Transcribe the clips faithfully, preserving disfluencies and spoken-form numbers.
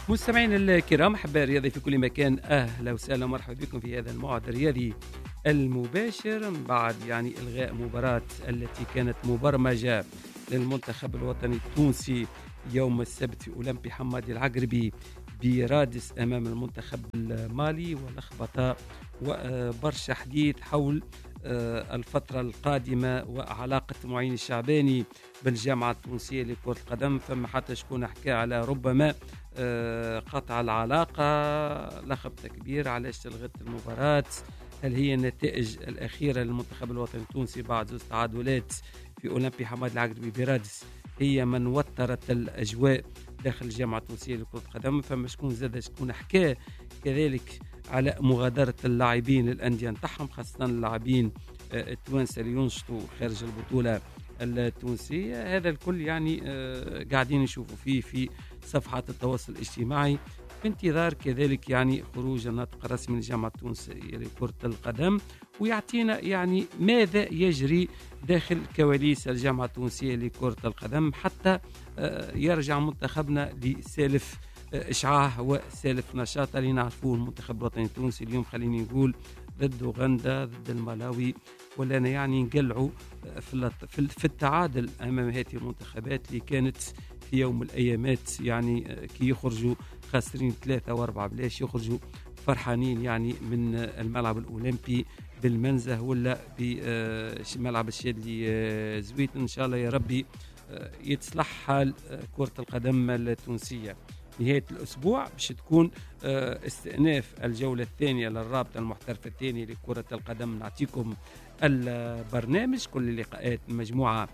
مستمعينا الكرام، أحباء الرياضي في كل مكان، أهلا وسهلا ومرحبا بكم في هذا الموعد الرياضي المباشر بعد يعني إلغاء مباراة التي كانت مبرمجة للمنتخب الوطني التونسي يوم السبت في أولمبي حمادي العقربي برادس أمام المنتخب المالي، ولخبطة وبرشا حديث حول الفترة القادمة وعلاقة معين الشعباني بالجامعة التونسية لكرة القدم. فما حتى شكون حكى على ربما قطع العلاقة، لخب كبير علاش تلغت المباراة. هل هي النتائج الأخيرة للمنتخب الوطني التونسي بعد زوج تعادلات في أولمبي حماد العقربي برادس هي من وترت الأجواء داخل الجامعة التونسية لكرة القدم؟ فما شكون زاد شكون حكى كذلك على مغادرة اللاعبين للأندية نتاعهم، خاصة اللاعبين التوانسة اللي ينشطوا خارج البطولة التونسية. هذا الكل يعني قاعدين نشوفوا فيه في صفحات التواصل الاجتماعي في انتظار كذلك يعني خروج الناطق الرسمي للجامعة التونسية لكرة القدم، ويعطينا يعني ماذا يجري داخل كواليس الجامعة التونسية لكرة القدم حتى يرجع منتخبنا لسالف إشعاع وسالف نشاط اللي نعرفوه. المنتخب الوطني التونسي اليوم خليني نقول ضد أوغندا ضد الملاوي، ولا يعني نقلعوا في في التعادل أمام هذه المنتخبات اللي كانت في يوم من الأيامات يعني كي يخرجوا خاسرين ثلاثة وأربعة بلاش يخرجوا فرحانين يعني من الملعب الأولمبي بالمنزه ولا بملعب الشادلي زويت. إن شاء الله يا ربي يتصلح حال كرة القدم التونسية. نهاية الأسبوع باش تكون استئناف الجولة الثانية للرابطة المحترفة الثانية لكرة القدم. نعطيكم البرنامج. كل اللقاءات المجموعة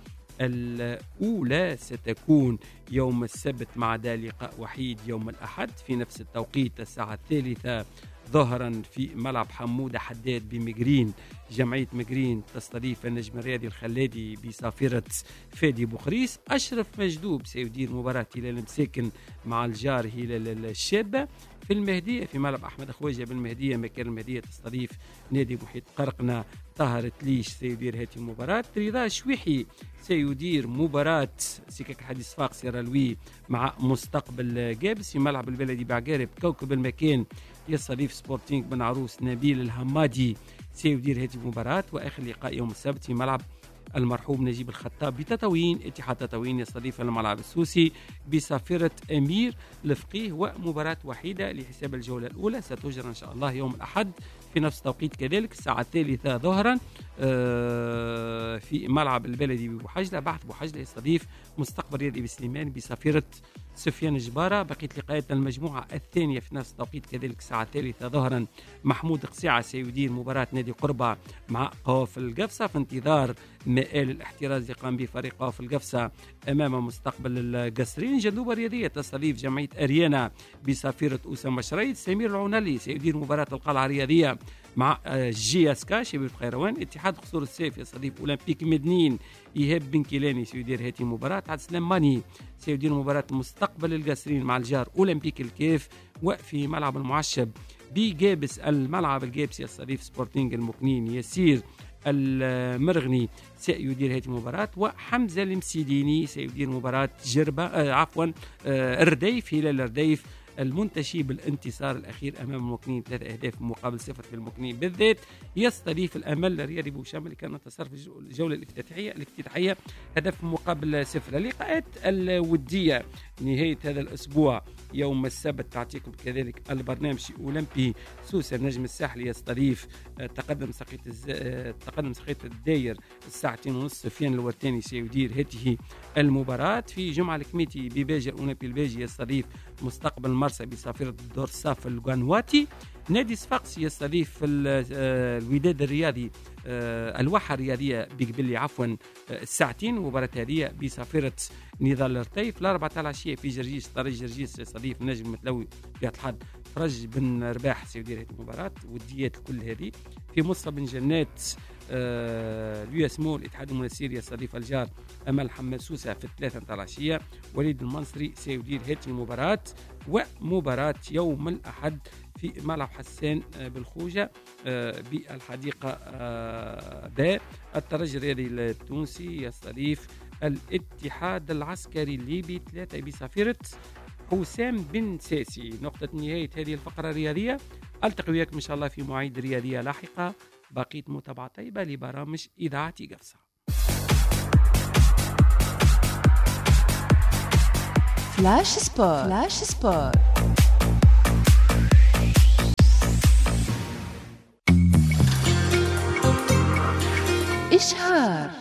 الأولى ستكون يوم السبت مع دا لقاء وحيد يوم الأحد في نفس التوقيت الساعة الثالثة ظهرا في ملعب حمودة حداد بمجرين. جمعية مجرين تستضيف النجم الرياضي الخلادي بصافرة فادي بوخريس. أشرف مجدوب سيدير مباراة هلال مساكن مع الجار هلال الشابة في المهدية في ملعب أحمد خواجة بالمهدية. مكان المهدية تستضيف نادي محيط قرقنة. طاهر تليش سيدير هذه المباراة. رضا شويحي سيدير مباراة سكك الحديث صفاق سيرالوي مع مستقبل جابس في ملعب البلدي بعقارب. كوكب المكان يستضيف سبورتينغ بن عروس. نبيل الهمادي سيدير هذه المباراة. وآخر لقاء يوم السبت في ملعب المرحوم نجيب الخطاب بتطاوين. اتحاد تطاوين يستضيف الملعب السوسي بصافرة أمير الفقيه. ومباراة وحيدة لحساب الجولة الأولى ستجرى إن شاء الله يوم الأحد في نفس التوقيت كذلك الساعة الثالثة ظهرا في ملعب البلدي ببوحجلة. بعد بوحجلة يستضيف مستقبل رياضي بسليمان بصافرة سفيان جبارة. بقية لقاءات المجموعة الثانية في نفس التوقيت كذلك الساعة الثالثة ظهرا. محمود قسيعة سيدير مباراة نادي قربة مع قواف القفصة في انتظار مآل الاحتراز اللي قام به فريق قواف القفصة أمام مستقبل القصرين. جندوبة رياضية تستضيف جمعية أريانا بصافرة أسامة شريد. سمير العنالي سيدير مباراة القلعة الرياضية مع جي اس كا شبيبة قيروان. اتحاد قصور السيف يستضيف أولمبيك مدنين. إيهاب بن كيلاني سيدير هذه المباراة. عبد السلام ماني سيدير مباراة مستقبل القصرين مع الجار أولمبيك الكيف. وفي ملعب المعشب بجابس الملعب الجابس يستضيف سبورتينغ المكنين. يسير المرغني سيدير هذه المباراة. وحمزة المسيديني سيدير مباراة جربة آه عفوا آه الرديف هلال الرديف المنتشي بالانتصار الأخير أمام المكنين ثلاثة أهداف مقابل صفر في المكنين بالذات. يستضيف الأمل الرياضي بوشام اللي كان انتصر في الجولة الافتتاحية الافتتاحية هدف مقابل صفر. اللقاءات الودية نهاية هذا الأسبوع يوم السبت تعطيكم كذلك البرنامج أولمبي سوسة النجم الساحلي يستضيف تقدم سقيط الز... تقدم سقيط الداير الساعتين ونص. سفيان الورتاني سيدير هذه المباراة. في جمعة الكميتي بباجي الأولمبي الباجي يستضيف مستقبل مرسى بصافرة دورساف القنواتي. نادي صفاقسي يستضيف الوداد الرياضي الواحة الرياضية بقبلي عفوا الساعتين. مباراة هذه بصافرة نضال الرطيف. الأربعة العشية في جرجيس طريق جرجيس يستضيف نجم المتلوي في الحد فرج بن رباح سيدير هذه المباراة. وديات الكل هذه في مصر بن جنات اليو اس مول الاتحاد المنسيري يستضيف الجار امل حماد سوسه في الثلاثة نتاع العشيه. وليد المنصري سيدير هذه المباراة. ومباراة يوم الأحد في ملعب حسان بالخوجة بالحديقة باء. الترجي الرياضي التونسي يستضيف الاتحاد العسكري الليبي ثلاثة بصافرة حسام بن ساسي. نقطة نهاية هذه الفقرة الرياضية، ألتقي وياكم إن شاء الله في مواعيد رياضية لاحقة. بقيت متابعة طيبة لبرامج إذاعة قفصة. فلاش سبور. فلاش سبور. إشهار.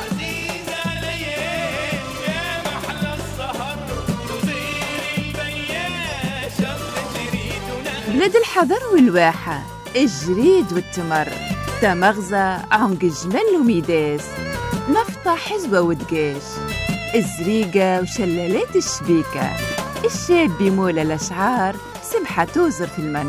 بلاد الحضر والواحة، الجريد والتمر، تمغزة، عنق جمل وميداس، نفطة حزوة ودقاش، الزريقة وشلالات الشبيكة، الشاب بمولى الأشعار، سبحة توزر في المنام.